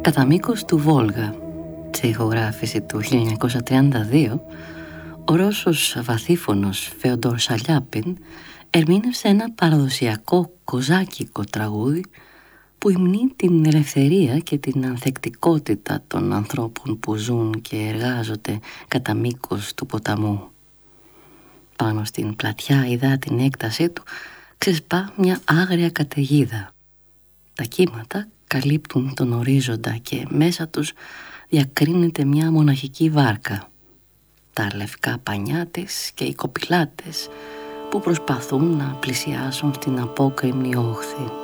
Κατά μήκος του Βόλγα, σε ηχογράφηση του 1932, ο Ρώσος βαθύφωνος Φεοντόρ Σαλιάπιν ερμήνευσε ένα παραδοσιακό κοζάκικο τραγούδι που υμνεί την ελευθερία και την ανθεκτικότητα των ανθρώπων που ζουν και εργάζονται κατά μήκος του ποταμού. Πάνω στην πλατιά υδάτινη έκτασή του ξεσπά μια άγρια καταιγίδα. Τα κύματα καλύπτουν τον ορίζοντα και μέσα τους διακρίνεται μια μοναχική βάρκα. Τα λευκά πανιά της και οι κοπηλάτες που προσπαθούν να πλησιάσουν στην απόκρημνη όχθη.